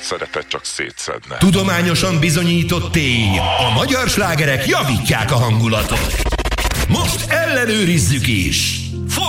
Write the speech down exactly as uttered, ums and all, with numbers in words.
szeretett csak szétszedne. Tudományosan bizonyított tény, a magyar slágerek javítják a hangulatot. Most ellenőrizzük is!